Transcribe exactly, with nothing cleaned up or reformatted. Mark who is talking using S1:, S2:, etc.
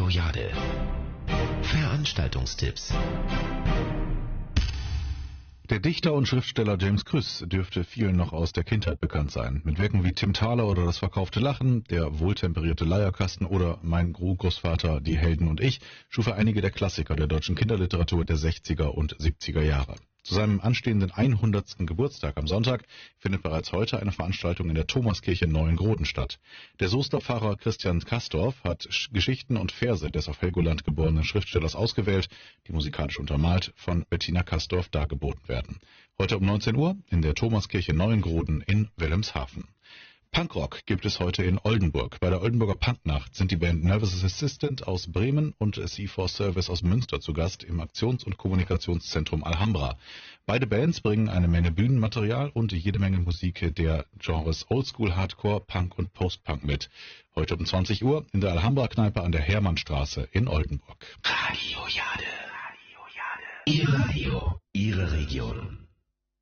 S1: Jade. Veranstaltungstipps.
S2: Der Dichter und Schriftsteller James Krüss dürfte vielen noch aus der Kindheit bekannt sein. Mit Werken wie Tim Thaler oder Das verkaufte Lachen, Der wohltemperierte Leierkasten oder Mein Urgroßvater, Die Helden und ich schuf er einige der Klassiker der deutschen Kinderliteratur der sechziger und siebziger Jahre. Zu seinem anstehenden hundertsten Geburtstag am Sonntag findet bereits heute eine Veranstaltung in der Thomaskirche Neuengroden statt. Der Soester Pfarrer Christian Kastorf hat Geschichten und Verse des auf Helgoland geborenen Schriftstellers ausgewählt, die musikalisch untermalt von Bettina Kastorf dargeboten werden. Heute um neunzehn Uhr in der Thomaskirche Neuengroden in Wilhelmshaven. Punkrock gibt es heute in Oldenburg. Bei der Oldenburger Punknacht sind die Band Nervous Assistant aus Bremen und C vier Service aus Münster zu Gast im Aktions- und Kommunikationszentrum Alhambra. Beide Bands bringen eine Menge Bühnenmaterial und jede Menge Musik der Genres Oldschool, Hardcore, Punk und Postpunk mit. Heute um zwanzig Uhr in der Alhambra-Kneipe an der Hermannstraße in Oldenburg.
S1: Radio Jade. Radio Jade. Ihr Radio, Ihre Region.